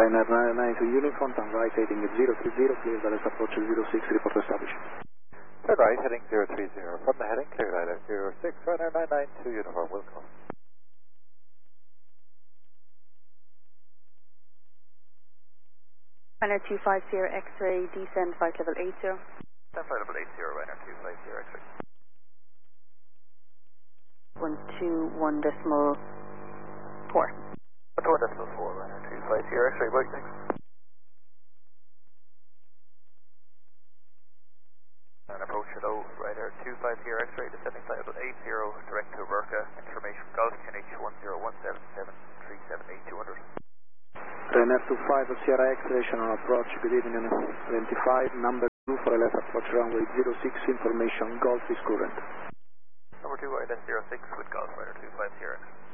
Ryanair 992 Uniform, turn right heading 030, clear direct approach 06, report established. Turn right heading 030, from the heading clear direct 06, Ryanair 992 Uniform, will call. Ryanair 250 X-ray, descend flight level 80. Descend flight level 80, Ryanair 250 X-ray. 121.4. 121.4, Ryanair 250 X-ray, bye, thanks. And approach hello, Ryanair 250 X-ray, descending flight level 80, direct to Verca, information Golf QNH 10177378200. Ryanair 25 Sierra X-ray, channel approach, good evening, 25, number 2 for a left approach runway 06, information Golf is current. Number 2, ILS 06 with Golf, Ryanair 250 X.